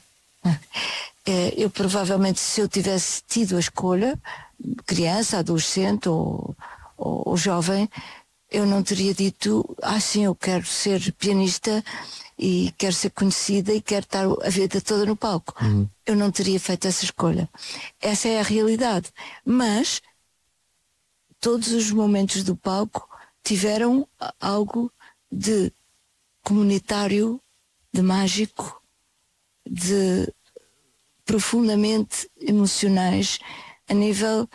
Eu provavelmente, se eu tivesse tido a escolha, criança, adolescente ou jovem, eu não teria dito, sim, eu quero ser pianista e quero ser conhecida e quero estar a vida toda no palco. Eu não teria feito essa escolha. Essa é a realidade. Mas todos os momentos do palco tiveram algo de comunitário, de mágico, de profundamente emocionais a nível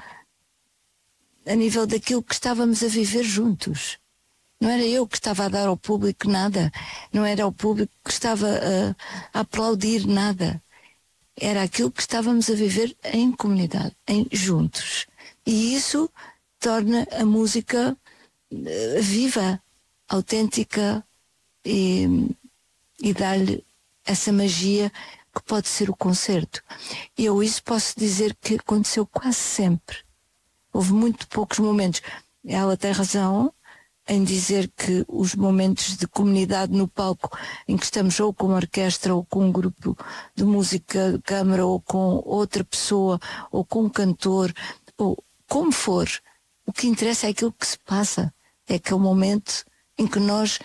daquilo que estávamos a viver juntos. Não era eu que estava a dar ao público nada, não era o público que estava a aplaudir nada. Era aquilo que estávamos a viver em comunidade, juntos. E isso torna a música viva, autêntica e dá-lhe essa magia que pode ser o concerto. Eu isso posso dizer que aconteceu quase sempre. Houve muito poucos momentos. Ela tem razão em dizer que os momentos de comunidade no palco em que estamos ou com uma orquestra ou com um grupo de música de câmara ou com outra pessoa ou com um cantor ou como for, o que interessa é aquilo que se passa. É aquele momento em que nós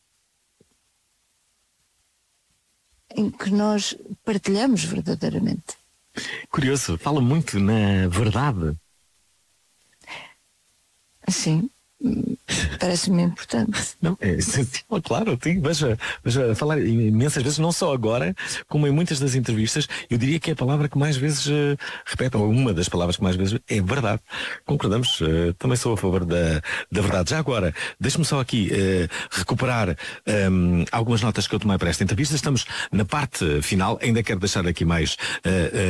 partilhamos verdadeiramente. Curioso, fala muito na verdade. Sim, parece-me importante. Não, é essencial, claro, sim, veja, falar imensas vezes, não só agora, como em muitas das entrevistas, eu diria que é a palavra que mais vezes repete, ou uma das palavras que mais vezes é verdade. Concordamos, também sou a favor da verdade. Já agora, deixe-me só aqui recuperar algumas notas que eu tomei para esta entrevista. Estamos na parte final, ainda quero deixar aqui mais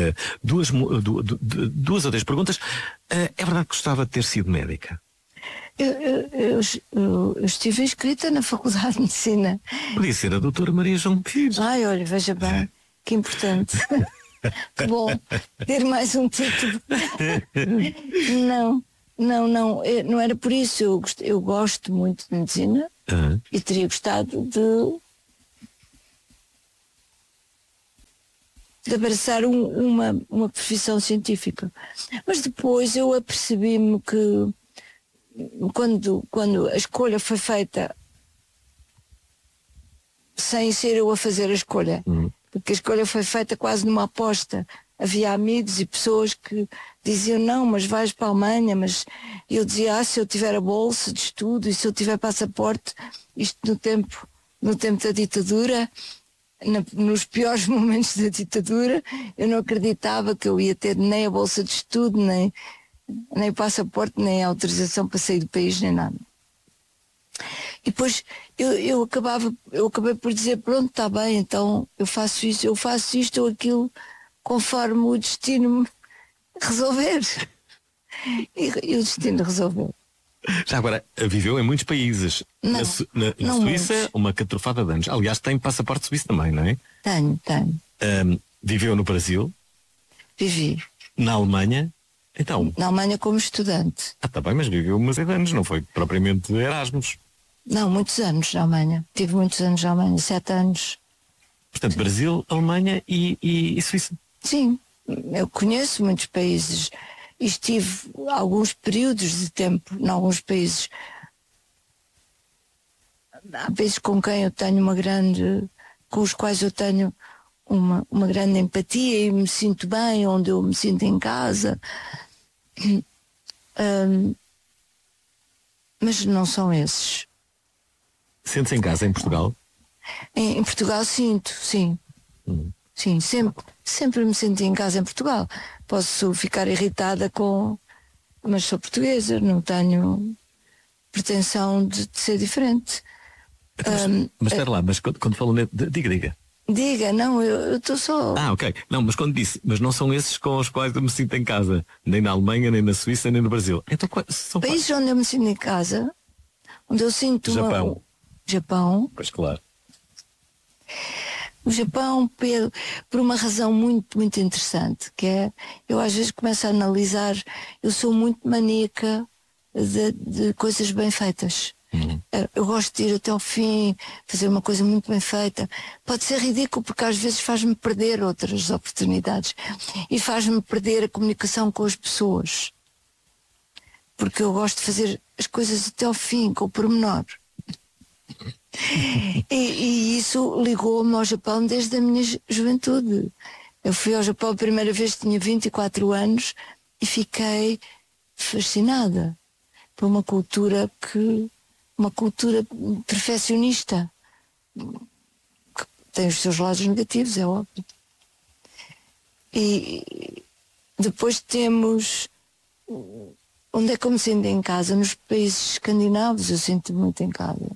duas ou três perguntas. É verdade que gostava de ter sido médica? Eu estive inscrita na Faculdade de Medicina. Podia ser a doutora Maria João Pires. Ai, olha, veja bem, que importante. Que bom ter mais um título. Não era por isso. Eu gosto muito de medicina e teria gostado de abraçar uma profissão científica. Mas depois eu apercebi-me que quando a escolha foi feita sem ser eu a fazer a escolha, porque a escolha foi feita quase numa aposta. Havia amigos e pessoas que diziam, não, mas vais para a Alemanha, mas eu dizia, se eu tiver a bolsa de estudo e se eu tiver passaporte, isto no tempo da ditadura, nos piores momentos da ditadura, eu não acreditava que eu ia ter nem a bolsa de estudo, nem passaporte, nem autorização para sair do país, nem nada. E depois eu acabei por dizer, pronto, está bem, então eu faço isto ou aquilo, conforme o destino me resolver. E o destino resolveu. Já agora, viveu em muitos países. Na Suíça, muitos. Uma catrofada de anos. Aliás, tem passaporte suíço também, não é? Tenho. Viveu no Brasil? Vivi. Na Alemanha? Então? Na Alemanha como estudante. Está bem, mas viveu uma série de anos, não foi propriamente Erasmus. Não, muitos anos na Alemanha. Tive muitos anos na Alemanha, 7 anos. Portanto, Brasil, Alemanha e Suíça. Sim, eu conheço muitos países e estive alguns períodos de tempo em alguns países. Há países com os quais eu tenho uma grande empatia e me sinto bem, onde eu me sinto em casa. Mas não são esses. Sente-se em casa em Portugal? Em Portugal sinto, sim. Sim, sempre me senti em casa em Portugal. Posso ficar irritada mas sou portuguesa, não tenho pretensão de ser diferente. Mas espera lá, mas quando falou diga. Diga, não, eu estou só... Ok. Não, mas quando disse, mas não são esses com os quais eu me sinto em casa, nem na Alemanha, nem na Suíça, nem no Brasil. Então são países onde eu me sinto em casa, onde eu sinto... Japão. Pois claro. O Japão, por uma razão muito, muito interessante, que é, eu às vezes começo a analisar, eu sou muito maníaca de coisas bem feitas. Eu gosto de ir até ao fim, fazer uma coisa muito bem feita. Pode ser ridículo porque às vezes faz-me perder outras oportunidades e faz-me perder a comunicação com as pessoas. Porque eu gosto de fazer as coisas até ao fim, com o pormenor. E isso ligou-me ao Japão desde a minha juventude. Eu fui ao Japão a primeira vez, tinha 24 anos e fiquei fascinada por uma cultura perfeccionista, que tem os seus lados negativos, é óbvio. E depois temos, onde é que eu me sinto em casa? Nos países escandinavos eu sinto-me muito em casa.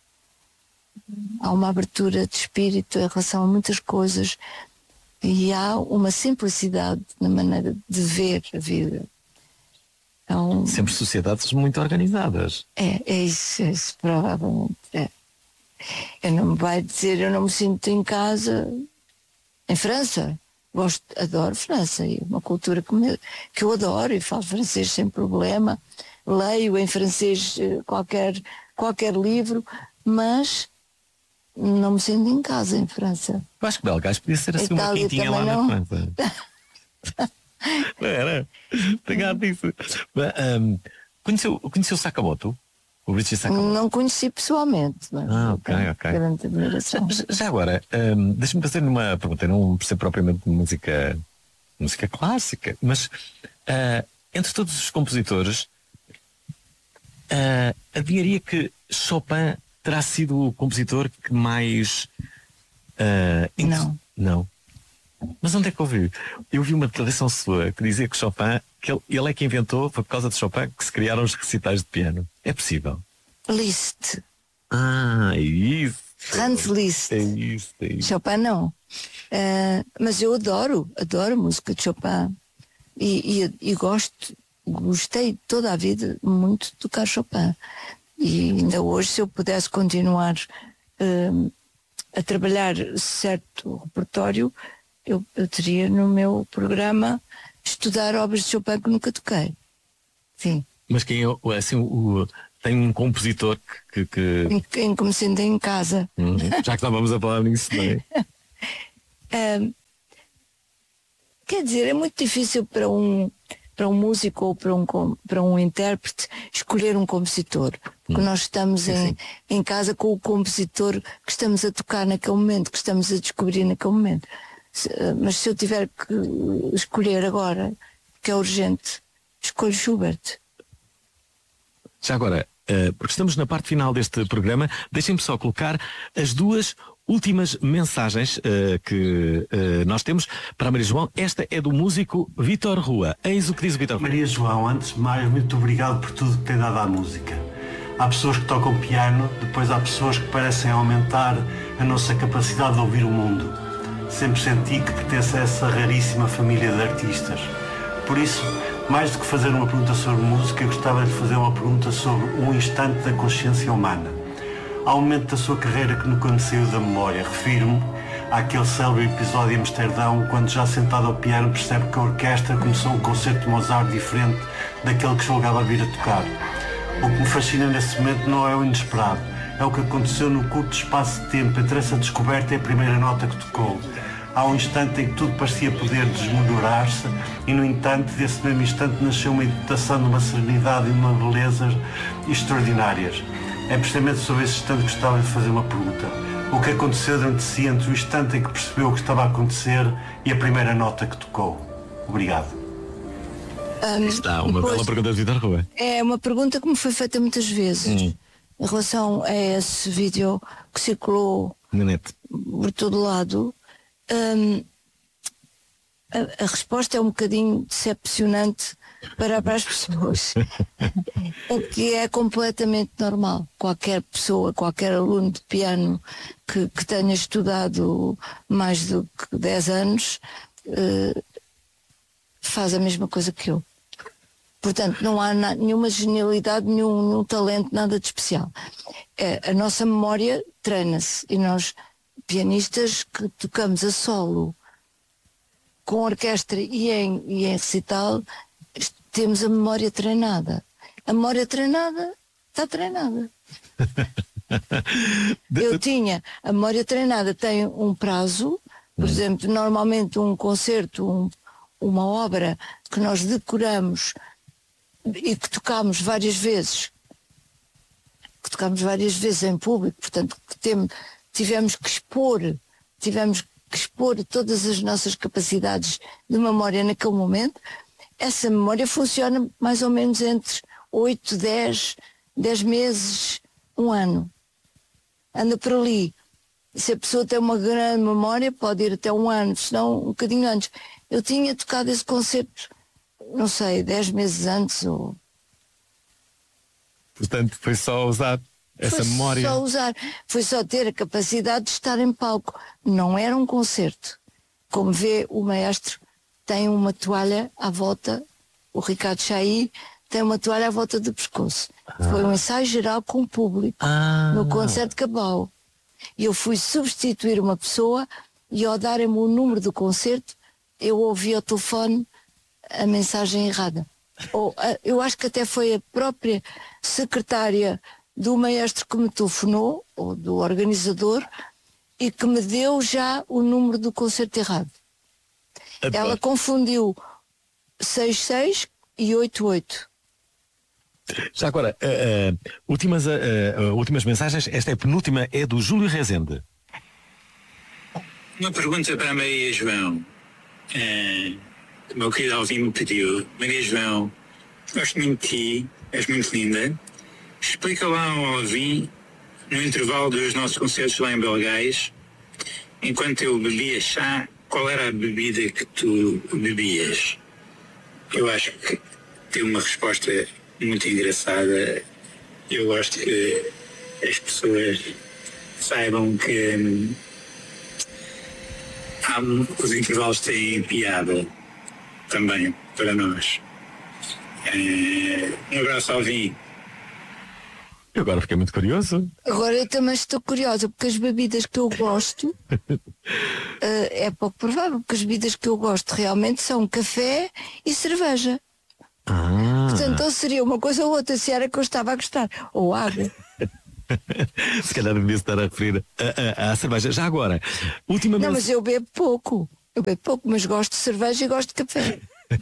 Há uma abertura de espírito em relação a muitas coisas e há uma simplicidade na maneira de ver a vida. Sempre sociedades muito organizadas. É isso provavelmente é. Eu não me vai dizer, eu não me sinto em casa em França. Adoro França, é uma cultura que eu adoro e falo francês sem problema. Leio em francês qualquer livro, mas não me sinto em casa em França. Eu acho que Belgás podia ser assim uma quentinha lá na França. Não era? Tenho disso. Conheceu Sakamoto? O Richie Sakamoto? Não conheci pessoalmente. Mas ok. Grande admiração. Já agora, deixa-me fazer uma pergunta. Eu não percebo propriamente música clássica, mas entre todos os compositores, adivinharia que Chopin terá sido o compositor que mais... Não. Mas onde é que ouvi? Eu vi uma declaração sua que dizia que Chopin, que ele é que inventou, foi por causa de Chopin que se criaram os recitais de piano. É possível? Liszt. É isso. Franz Liszt. É isso. Chopin não. Mas eu adoro a música de Chopin e gosto gostei toda a vida muito de tocar Chopin. E ainda hoje, se eu pudesse continuar a trabalhar certo repertório, eu teria no meu programa estudar obras de Chopin que nunca toquei. Sim. Mas quem é assim, tem um compositor que... Em que me sentem em casa. Já que estávamos a falar nisso, não é? Quer dizer, é muito difícil para um músico ou para um intérprete escolher um compositor. Porque nós estamos em casa com o compositor que estamos a tocar naquele momento, que estamos a descobrir naquele momento. Mas se eu tiver que escolher agora, que é urgente, escolho Schubert. Já agora, porque estamos na parte final deste programa, deixem-me só colocar as duas últimas mensagens que nós temos para a Maria João. Esta é do músico Vítor Rua. Eis o que diz o Vítor Rua. Maria João, antes de mais, muito obrigado por tudo que tem dado à música. Há pessoas que tocam piano, depois há pessoas que parecem aumentar a nossa capacidade de ouvir o mundo. Sempre senti que pertence a essa raríssima família de artistas. Por isso, mais do que fazer uma pergunta sobre música, eu gostava de fazer uma pergunta sobre um instante da consciência humana. Há um momento da sua carreira que nunca me saiu da memória. Refiro-me àquele célebre episódio em Amsterdão, quando já sentado ao piano percebe que a orquestra começou um concerto de Mozart diferente daquele que julgava vir a tocar. O que me fascina nesse momento não é o inesperado, é o que aconteceu no curto espaço de tempo entre essa descoberta e a primeira nota que tocou. Há um instante em que tudo parecia poder desmoronar-se e, no entanto, desse mesmo instante nasceu uma interpretação de uma serenidade e de uma beleza extraordinárias. É precisamente sobre esse instante que gostava de fazer uma pergunta. O que aconteceu dentro de si entre o instante em que percebeu o que estava a acontecer e a primeira nota que tocou? Obrigado. Está uma bela pergunta de Vítor Rua. É uma pergunta que me foi feita muitas vezes em relação a esse vídeo que circulou na net por todo lado. A resposta é um bocadinho decepcionante para as pessoas. O que é completamente normal. Qualquer pessoa, qualquer aluno de piano que tenha estudado mais do que 10 anos faz a mesma coisa que eu. Portanto, não há nenhuma genialidade, nenhum talento, nada de especial. A nossa memória treina-se e nós, pianistas que tocamos a solo com orquestra e em recital, temos a memória treinada. A memória treinada está treinada. A memória treinada tem um prazo, por exemplo, normalmente um concerto, uma obra que nós decoramos e que tocamos várias vezes em público, portanto, tivemos que expor todas as nossas capacidades de memória naquele momento. Essa memória funciona mais ou menos entre 8, 10 meses, 1 ano. Anda por ali. Se a pessoa tem uma grande memória, pode ir até 1 ano, se não um bocadinho antes. Eu tinha tocado esse concerto, não sei, 10 meses antes. Portanto, foi só usar essa memória. Foi só ter a capacidade de estar em palco. Não era um concerto. Como vê, o maestro tem uma toalha à volta, o Ricardo Chailly tem uma toalha à volta do pescoço. Foi um ensaio geral com o público, no concerto de Cabau. E eu fui substituir uma pessoa e ao darem-me o número do concerto, eu ouvi ao telefone a mensagem errada. Eu acho que até foi a própria secretária do maestro que me telefonou, ou do organizador, e que me deu já o número do concerto errado. Ela confundiu 66 e 88. Já agora, últimas mensagens. Esta é a penúltima, é do Júlio Rezende. Uma pergunta para a Maria João. O meu querido Alvin me pediu: Maria João, gosto muito de ti, és muito linda. Explica lá ao Alvin, no intervalo dos nossos concertos lá em Belgais, enquanto eu bebia chá, qual era a bebida que tu bebias? Eu acho que tem uma resposta muito engraçada. Eu gosto que as pessoas saibam que os intervalos têm piada também para nós. Um abraço, Alvin. Eu agora fiquei muito curioso. Agora eu também estou curiosa, porque as bebidas que eu gosto é pouco provável, porque as bebidas que eu gosto realmente são café e cerveja. Portanto, ou seria uma coisa ou outra, se era que eu estava a gostar. Ou água. Se calhar devia estar a referir à cerveja. Já agora, ultimamente... Não, mas eu bebo pouco. Mas gosto de cerveja e gosto de café.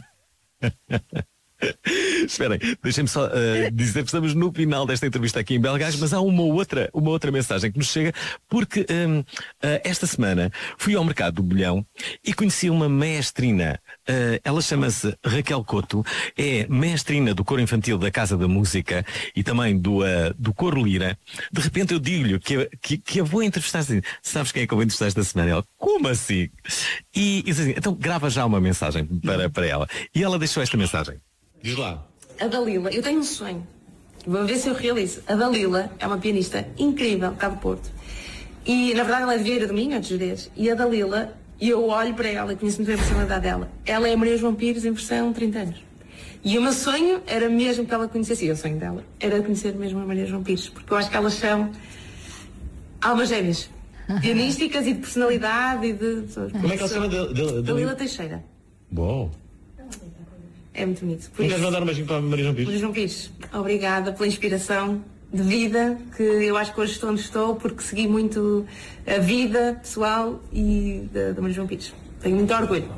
Esperem, deixem-me só dizer que estamos no final desta entrevista aqui em Belgás, mas há uma outra mensagem que nos chega, porque esta semana fui ao mercado do Bolhão e conheci uma mestrina. Ela chama-se Raquel Couto, é mestrina do coro infantil da Casa da Música e também do coro Lira. De repente eu digo-lhe que a vou entrevistar assim. Sabes quem é que eu vou entrevistar esta semana? Ela, como assim? E assim, então grava já uma mensagem para ela. E ela deixou esta mensagem. Diz lá. A Dalila, eu tenho um sonho. Vou ver se eu realizo. A Dalila é uma pianista incrível, cá do Porto. E, na verdade, ela é de Vieira do Minho, antes vezes. E a Dalila, eu olho para ela e conheço muito bem a personalidade dela. Ela é a Maria João Pires em versão 30 anos. E o meu sonho era mesmo que ela conhecesse, e o sonho dela era conhecer mesmo a Maria João Pires, porque eu acho que elas são almas gêmeas. Pianísticas e de personalidade e de... Como é que ela se chama? Dalila Teixeira. Bom. É muito bonito. Não queres mandar um beijinho para a Maria João Pires? Maria João Pires, obrigada pela inspiração de vida, que eu acho que hoje estou onde estou, porque segui muito a vida pessoal e da Maria João Pires. Tenho muito orgulho.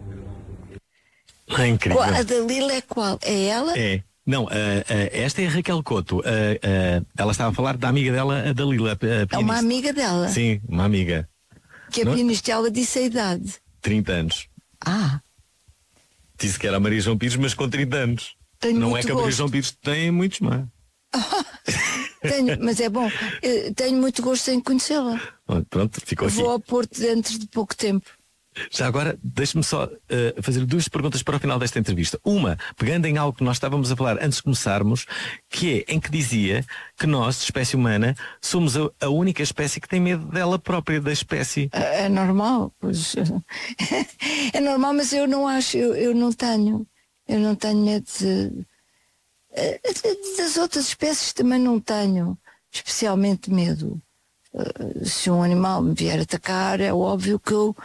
É incrível. A Dalila é qual? É ela? É. Não, esta é a Raquel Couto. Ela estava a falar da amiga dela, a Dalila. A pianista. É uma amiga dela? Sim, uma amiga. Que a pianista, ela disse a idade. 30 anos. Disse que era a Maria João Pires, mas com 30 anos. Não é que a Maria João Pires tem muitos mais. Mas é bom. Tenho muito gosto em conhecê-la. Pronto, ficou aqui. Vou ao Porto dentro de pouco tempo. Já agora, deixe-me só fazer 2 perguntas para o final desta entrevista. Uma, pegando em algo que nós estávamos a falar antes de começarmos, que é em que dizia que nós, de espécie humana, somos a única espécie que tem medo dela própria, da espécie. É normal, pois. É normal, mas eu não acho, eu não tenho medo das outras espécies, também não tenho especialmente medo. Se um animal me vier atacar, é óbvio que eu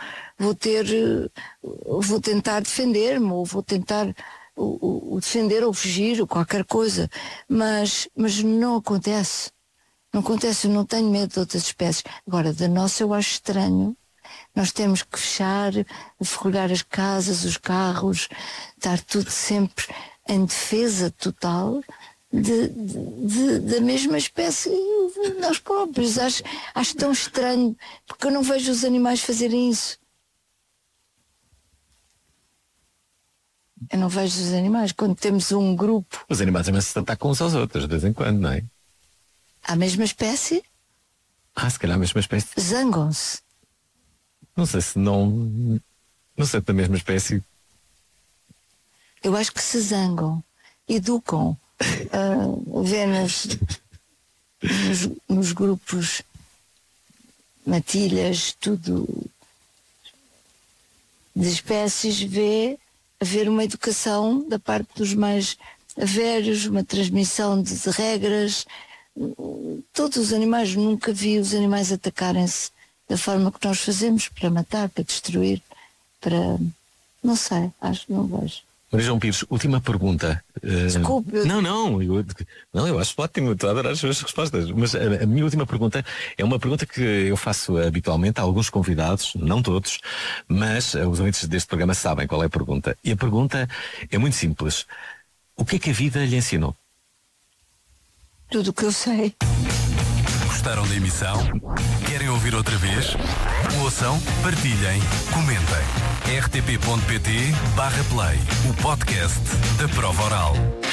vou tentar defender-me, ou vou tentar defender ou fugir, ou qualquer coisa, mas não acontece. Não acontece, eu não tenho medo de outras espécies. Agora, da nossa eu acho estranho. Nós temos que fechar, ferrolhar as casas, os carros, estar tudo sempre em defesa total da mesma espécie de nós próprios. Acho tão estranho, porque eu não vejo os animais fazerem isso. Eu não vejo os animais. Quando temos um grupo... Os animais também se atacam uns aos outros, de vez em quando, não é? A mesma espécie? Se calhar a mesma espécie. Zangam-se. Não sei se não... Não sei se da mesma espécie. Eu acho que se zangam. Educam. Vê nos grupos matilhas, tudo de espécies, vê haver uma educação da parte dos mais velhos, uma transmissão de regras. Todos os animais, nunca vi os animais atacarem-se da forma que nós fazemos, para matar, para destruir, para... não sei, acho que não vejo. Maria João Pires, última pergunta. Desculpe. Não, eu acho ótimo, estou a adorar as suas respostas. Mas a minha última pergunta é uma pergunta que eu faço habitualmente a alguns convidados, não todos, mas os ouvintes deste programa sabem qual é a pergunta. E a pergunta é muito simples. O que é que a vida lhe ensinou? Tudo o que eu sei. Gostaram da emissão? Querem ouvir outra vez? Ouçam, partilhem, comentem. rtp.pt/play, o podcast da Prova Oral.